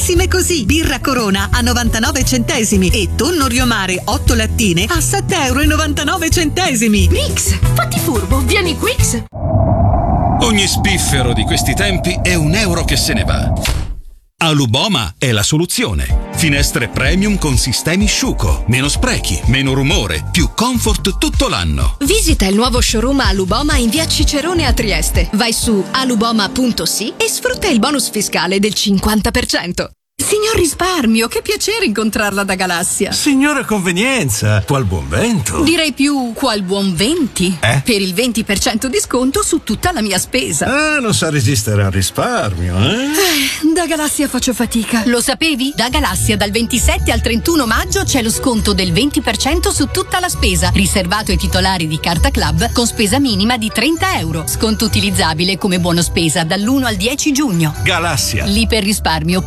buonissime così. Birra Corona a 99 centesimi e tonno Riomare 8 lattine a 7,99 €. Rix, fatti furbo, vieni Quix. Ogni spiffero di questi tempi è €1 che se ne va. Aluboma è la soluzione. Finestre premium con sistemi Sciuco. Meno sprechi, meno rumore, più comfort tutto l'anno. Visita il nuovo showroom Aluboma in via Cicerone a Trieste. Vai su aluboma.si e sfrutta il bonus fiscale del 50%. Signor Risparmio, che piacere incontrarla da Galassia. Signora Convenienza, qual buon vento. Direi più qual buon 20. Per il 20% di sconto su tutta la mia spesa. Ah, non sa resistere al risparmio, Da Galassia faccio fatica. Lo sapevi? Da Galassia dal 27 al 31 maggio c'è lo sconto del 20% su tutta la spesa, riservato ai titolari di Carta Club con spesa minima di €30. Sconto utilizzabile come buono spesa dall'1 al 10 giugno. Galassia. L'iperrisparmio